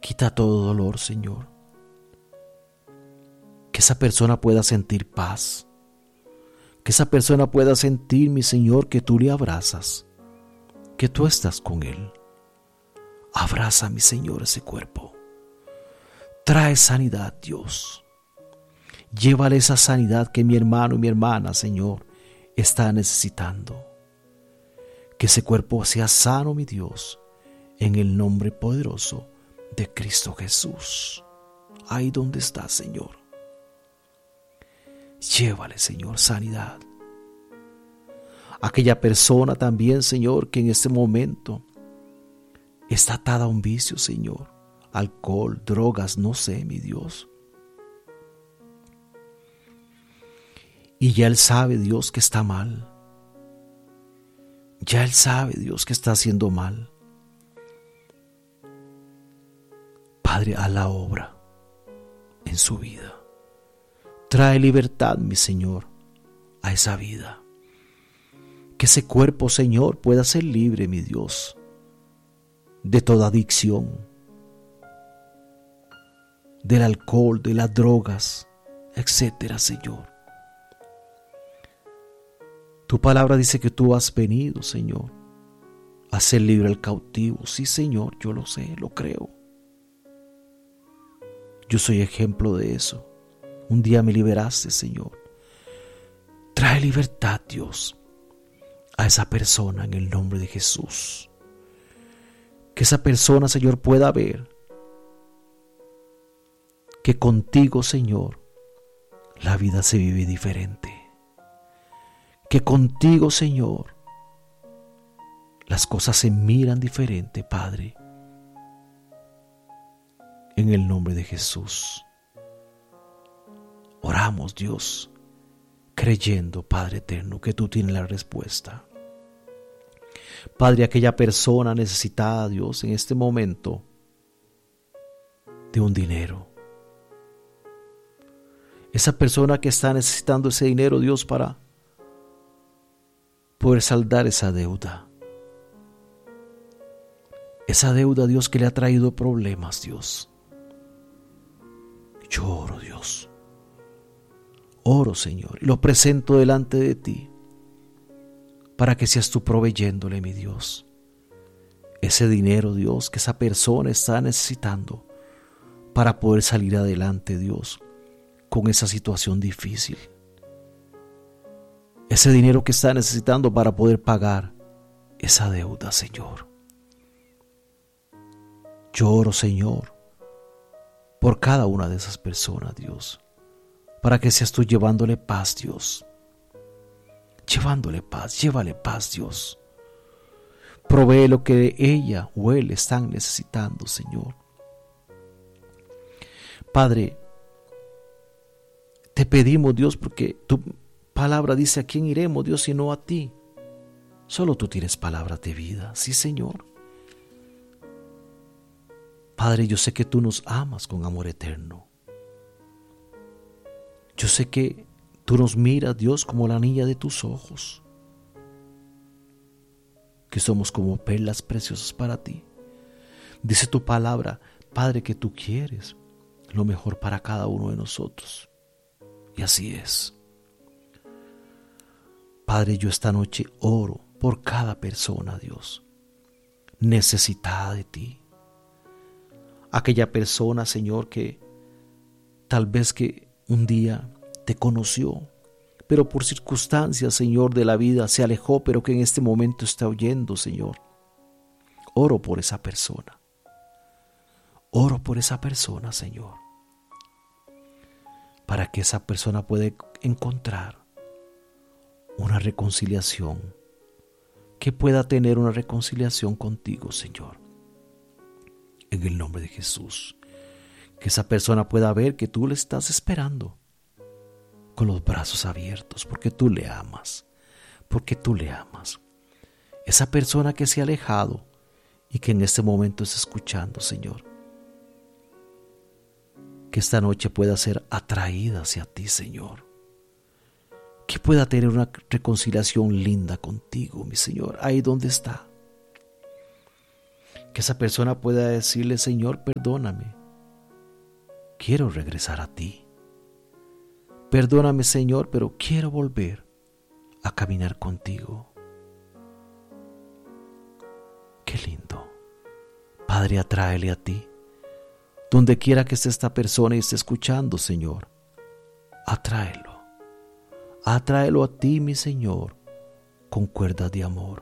Quita todo dolor, Señor. Que esa persona pueda sentir paz. Que esa persona pueda sentir, mi Señor, que tú le abrazas, que tú estás con él. Abraza, mi Señor, ese cuerpo. Trae sanidad, Dios. Llévale esa sanidad que mi hermano y mi hermana, Señor, está necesitando. Que ese cuerpo sea sano, mi Dios, en el nombre poderoso de Cristo Jesús. Ahí donde está, Señor. Llévale, Señor, sanidad. Aquella persona también, Señor, que en este momento está atada a un vicio, Señor. Alcohol, drogas, no sé, mi Dios. Y ya él sabe, Dios, que está mal. Ya él sabe, Dios, que está haciendo mal. Padre, haz la obra en su vida. Trae libertad, mi Señor, a esa vida. Que ese cuerpo, Señor, pueda ser libre, mi Dios, de toda adicción, del alcohol, de las drogas, etcétera, Señor. Tu palabra dice que tú has venido, Señor, a hacer libre al cautivo. Sí, Señor, yo lo sé, lo creo. Yo soy ejemplo de eso. Un día me liberaste, Señor. Trae libertad, Dios, a esa persona en el nombre de Jesús. Que esa persona, Señor, pueda ver que contigo, Señor, la vida se vive diferente. Que contigo, Señor, las cosas se miran diferente, Padre. En el nombre de Jesús. Oramos, Dios, creyendo, Padre eterno, que tú tienes la respuesta. Padre, aquella persona necesitada, Dios, en este momento, de un dinero. Esa persona que está necesitando ese dinero, Dios, para poder saldar esa deuda. Esa deuda, Dios, que le ha traído problemas, Dios. Yo oro, Dios. Oro, Señor, y lo presento delante de ti para que seas tú proveyéndole, mi Dios, ese dinero, Dios, que esa persona está necesitando para poder salir adelante, Dios, con esa situación difícil. Ese dinero que está necesitando para poder pagar esa deuda, Señor. Yo oro, Señor, por cada una de esas personas, Dios, para que seas tú llevándole paz, Dios. Llevándole paz, llévale paz, Dios. Provee lo que ella o él están necesitando, Señor. Padre, te pedimos, Dios, porque tu palabra dice: ¿a quién iremos, Dios, sino a ti? Solo tú tienes palabras de vida. Sí, Señor. Padre, yo sé que tú nos amas con amor eterno. Yo sé que tú nos miras, Dios, como la niña de tus ojos. Que somos como perlas preciosas para ti. Dice tu palabra, Padre, que tú quieres lo mejor para cada uno de nosotros. Y así es. Padre, yo esta noche oro por cada persona, Dios, necesitada de ti. Aquella persona, Señor, que tal vez que un día te conoció, pero por circunstancias, Señor, de la vida se alejó, pero que en este momento está oyendo, Señor. Oro por esa persona. Oro por esa persona, Señor, para que esa persona pueda encontrar una reconciliación, que pueda tener una reconciliación contigo, Señor. En el nombre de Jesús. Que esa persona pueda ver que tú le estás esperando con los brazos abiertos, porque tú le amas, porque tú le amas. Esa persona que se ha alejado y que en este momento está escuchando, Señor, que esta noche pueda ser atraída hacia ti, Señor. Que pueda tener una reconciliación linda contigo, mi Señor, ahí donde está. Que esa persona pueda decirle: Señor, perdóname. Quiero regresar a ti. Perdóname, Señor, pero quiero volver a caminar contigo. Qué lindo. Padre, atráele a ti. Donde quiera que esté esta persona y esté escuchando, Señor, atráelo. Atráelo a ti, mi Señor, con cuerdas de amor.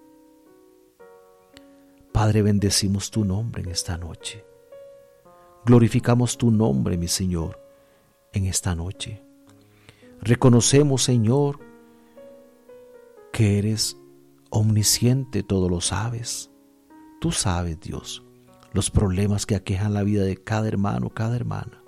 Padre, bendecimos tu nombre en esta noche. Glorificamos tu nombre, mi Señor, en esta noche. Reconocemos, Señor, que eres omnisciente, todo lo sabes. Tú sabes, Dios, los problemas que aquejan la vida de cada hermano, cada hermana.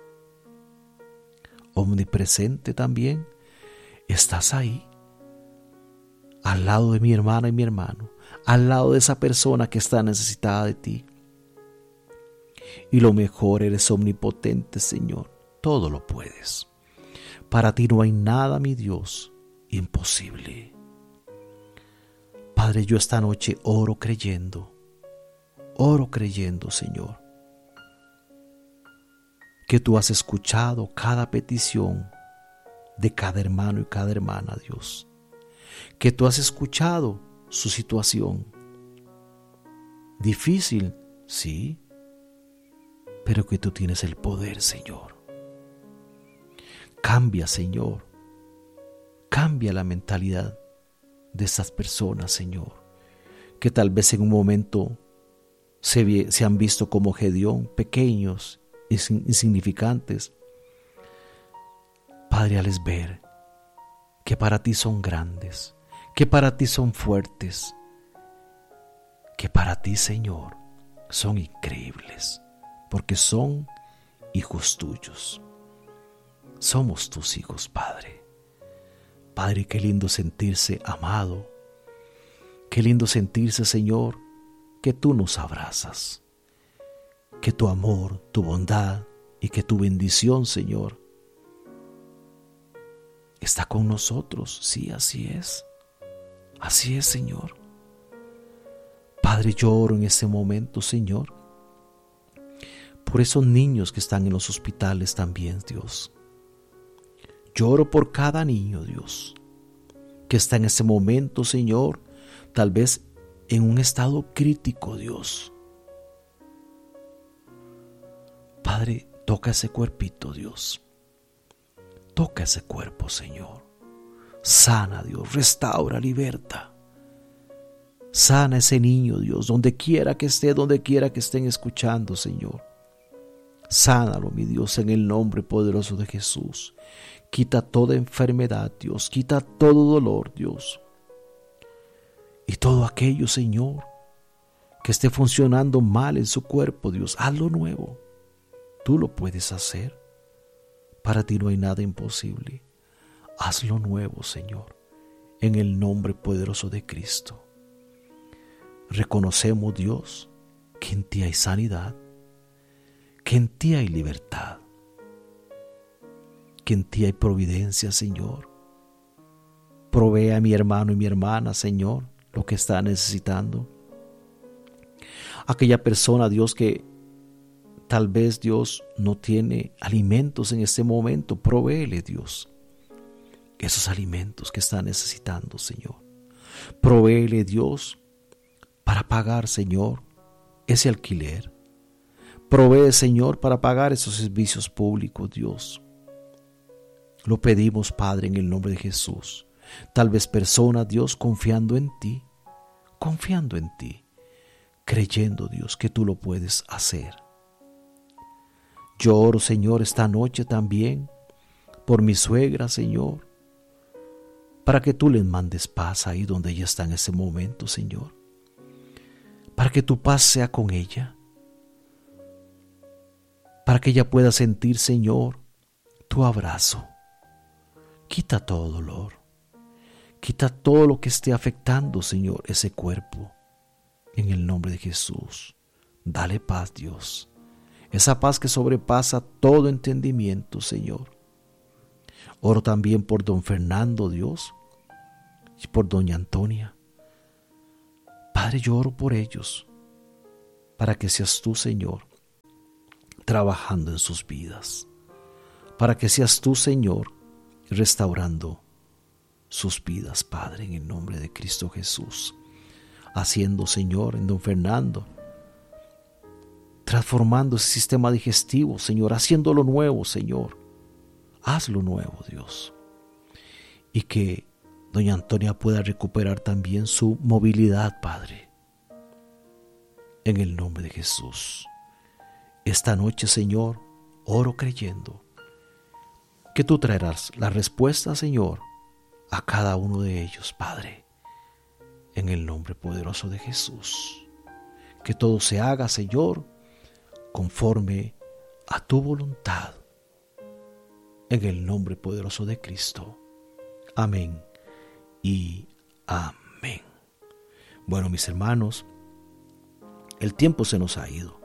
Omnipresente también, estás ahí, al lado de mi hermana y mi hermano, al lado de esa persona que está necesitada de ti. Y lo mejor, eres omnipotente, Señor, todo lo puedes. Para ti no hay nada, mi Dios, imposible. Padre, yo esta noche oro creyendo, Señor, que tú has escuchado cada petición de cada hermano y cada hermana, Dios. Que tú has escuchado su situación. Difícil, sí, pero que tú tienes el poder, Señor. Cambia, Señor. Cambia la mentalidad de estas personas, Señor, que tal vez en un momento se han visto como Gedeón, pequeños, insignificantes. Padre, hazles ver que para ti son grandes, que para ti son fuertes, que para ti, Señor, son increíbles, porque son hijos tuyos. Somos tus hijos, Padre. Padre, qué lindo sentirse amado. Qué lindo sentirse, Señor, que tú nos abrazas. Que tu amor, tu bondad y que tu bendición, Señor, está con nosotros. Sí, así es. Así es, Señor. Padre, yo oro en este momento, Señor, por esos niños que están en los hospitales también, Dios. Yo oro por cada niño, Dios, que está en este momento, Señor, tal vez en un estado crítico, Dios. Padre, toca ese cuerpito, Dios. Toca ese cuerpo, Señor. Sana, Dios, restaura, liberta. Sana ese niño, Dios, donde quiera que estén escuchando, Señor. Sánalo, mi Dios, en el nombre poderoso de Jesús. Quita toda enfermedad, Dios. Quita todo dolor, Dios. Y todo aquello, Señor, que esté funcionando mal en su cuerpo, Dios, hazlo nuevo. Tú lo puedes hacer. Para ti no hay nada imposible. Hazlo nuevo, Señor, en el nombre poderoso de Cristo. Reconocemos, Dios, que en ti hay sanidad, que en ti hay libertad, que en ti hay providencia, Señor. Provee a mi hermano y mi hermana, Señor, lo que está necesitando. Aquella persona, Dios, que tal vez, Dios, no tiene alimentos en este momento, provéele, Dios, esos alimentos que está necesitando, Señor. Provéele, Dios, para pagar, Señor, ese alquiler. Provee, Señor, para pagar esos servicios públicos, Dios. Lo pedimos, Padre, en el nombre de Jesús. Tal vez personas, Dios, confiando en ti, creyendo, Dios, que tú lo puedes hacer. Yo oro, Señor, esta noche también por mi suegra, Señor, para que tú les mandes paz ahí donde ella está en ese momento, Señor. Para que tu paz sea con ella. Para que ella pueda sentir, Señor, tu abrazo. Quita todo dolor. Quita todo lo que esté afectando, Señor, ese cuerpo. En el nombre de Jesús. Dale paz, Dios. Esa paz que sobrepasa todo entendimiento, Señor. Oro también por don Fernando, Dios, y por doña Antonia. Padre, yo oro por ellos. para que seas tú, Señor, trabajando en sus vidas, para que seas tú, Señor, restaurando sus vidas, Padre, en el nombre de Cristo Jesús. Haciendo, Señor, en don Fernando, transformando ese sistema digestivo, Señor, haciéndolo nuevo, Señor. Hazlo nuevo, Dios. Y que doña Antonia pueda recuperar también su movilidad, Padre. En el nombre de Jesús. Esta noche, Señor, oro creyendo que tú traerás la respuesta, Señor, a cada uno de ellos, Padre. En el nombre poderoso de Jesús. Que todo se haga, Señor, conforme a tu voluntad. En el nombre poderoso de Cristo. Amén y amén. Bueno, mis hermanos, el tiempo se nos ha ido.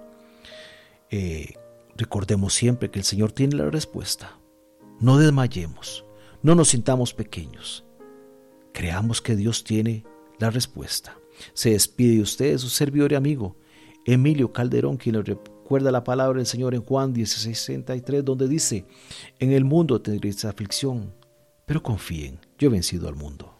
Recordemos siempre que el Señor tiene la respuesta. No desmayemos, no nos sintamos pequeños. Creamos que Dios tiene la respuesta. Se despide de ustedes su servidor y amigo Emilio Calderón, quien le recuerda la palabra del Señor en Juan 16:63, donde dice: en el mundo tendréis aflicción, pero confíen, yo he vencido al mundo.